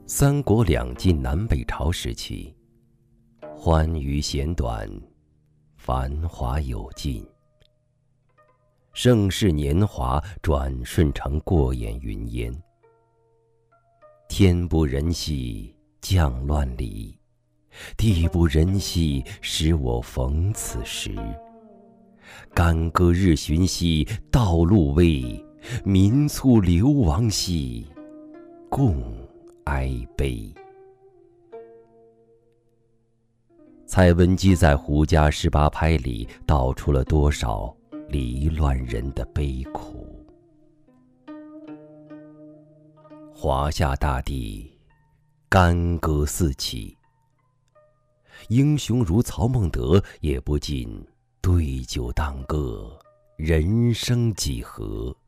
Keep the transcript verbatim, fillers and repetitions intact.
三国两晋南北朝时期，欢愉弦短，繁华有尽。盛世年华转瞬成过眼云烟。天不仁兮降乱离，地不仁兮使我逢此时。干戈日寻兮道路危，民卒流亡兮共哀悲。蔡文姬在《胡笳十八拍》里道出了多少离乱人的悲苦。华夏大地，干戈四起，英雄如曹孟德也不禁对酒当歌，人生几何。